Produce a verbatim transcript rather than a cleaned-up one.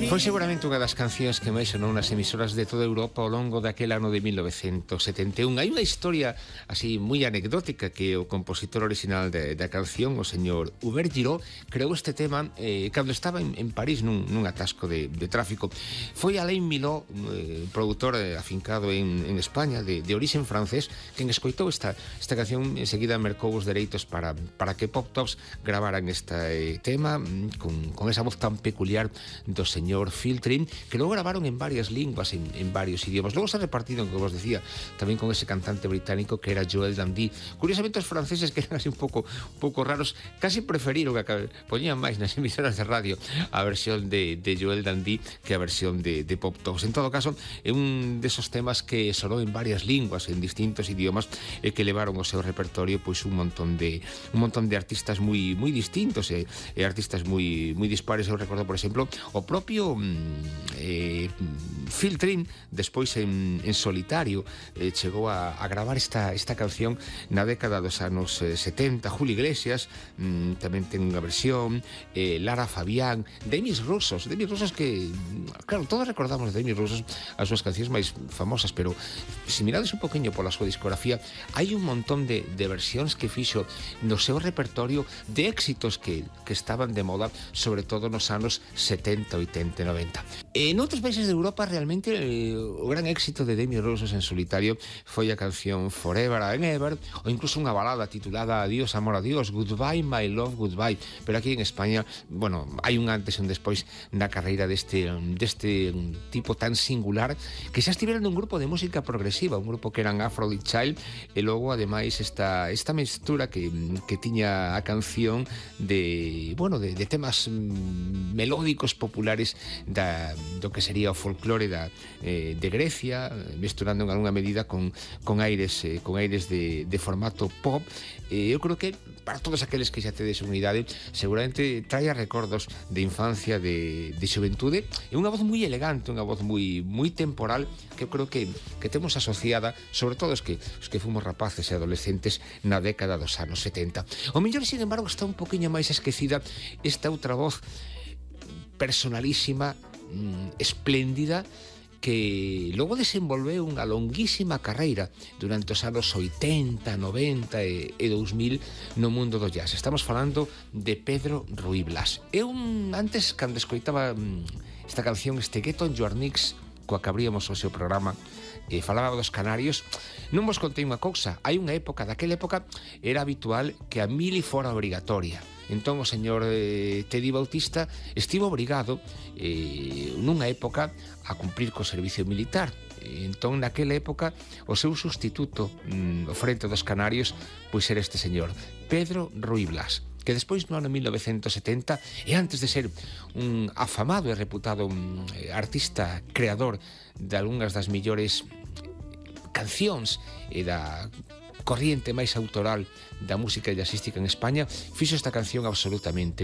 Foi seguramente unha das cancións que máis sonou nas emisoras de toda Europa ao longo daquel ano de mil novecentos setenta e un. Hai unha historia así moi anecdótica que o compositor original de, da canción, o señor Hubert Giraud, creou este tema eh, cando estaba en, en París nun, nun atasco de, de tráfico. Foi Alain Milhaud, eh, produtor eh, afincado en, en España, de, de orixen francés, quen escoitou esta, esta canción, enseguida mercou os dereitos para, para que Pop Tops gravaran este eh, tema con, con esa voz tan peculiar do señor Phil Trim, que logo gravaron en varias linguas, en, en varios idiomas. Logo se repartiron, como vos decía, tamén con ese cantante británico que era Joel Dundee. Curiosamente, os franceses, que eran así un pouco un pouco raros, casi preferiron que poñían máis nas emisoras de radio a versión de, de Joel Dundee que a versión de, de Pop Tops. En todo caso, é un desos temas que sonou en varias linguas, en distintos idiomas, e que levaron ao seu repertorio pois un montón de un montón de artistas moi moi distintos e, e artistas moi moi dispares. Eu recordo, por exemplo, o propio eh, Phil Trim, despois en, en solitario, eh, chegou a, a gravar esta, esta canción na década dos anos eh, setenta. Julio Iglesias mm, tamén ten unha versión, eh, Lara Fabián, Demis Roussos, Demis Roussos que, claro, todos recordamos de Demis Roussos as súas cancións máis famosas, pero se mirades un poquinho pola súa discografía, hai un montón de, de versións que fixo no seu repertorio de éxitos que, que estaban de moda, sobre todo nos anos setenta, oitenta e noventa. En outros países de Europa, realmente, eh, o gran éxito de Demis Roussos en solitario foi a canción Forever and Ever, ou incluso unha balada titulada Adiós, amor, adiós, Goodbye, my love, goodbye. Pero aquí en España, bueno, hai un antes e un despois na carreira deste, deste tipo tan singular, que xa estiveron nun grupo de música progresiva, un grupo que eran Aphrodite Child, e logo, ademais, esta, esta mestura que, que tiña a canción de, bueno, de, de temas melódicos populares da, do que sería o folclore da, eh, de Grecia, mesturando en algunha medida con, con aires eh, con aires de, de formato pop. Eh, eu creo que para todos aqueles que xa tedes unha idade, seguramente traia recordos de infancia, de, de xuventude, e unha voz moi elegante, unha voz moi moi temporal, que eu creo que, que temos asociada, sobre todo os que, os que fomos rapaces e adolescentes na década dos anos setenta. O mellor, sin embargo, está un poquinho máis esquecida esta outra voz personalísima, mmm, espléndida, que logo desenvolveu unha longuísima carreira durante os anos oitenta, noventa e, e dous mil no mundo do jazz. Estamos falando de Pedro Ruy Blas. Eu antes, cando escoitaba esta canción, este Get on Your Knees, coa que abríamos o seu programa, e falaba dos canarios, non vos contei unha cousa. Hai unha época, daquela época era habitual que a mili fora obrigatoria. Entón o señor eh, Teddy Bautista estivo obrigado eh, nunha época a cumprir co servicio militar. Entón, naquela época, o seu sustituto mm, ao frente dos canarios pois era este señor, Pedro Ruy Blas, que despois no ano mil novecentos setenta, e antes de ser un afamado e reputado um, artista creador de algunhas das millores cancións e da corriente máis autoral da música jazzística en España, fixo esta canción absolutamente